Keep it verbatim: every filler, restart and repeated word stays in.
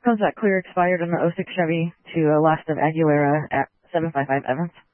Cause that clear expired on the oh six Chevy to uh, last of Aguilera at seven five five Evans.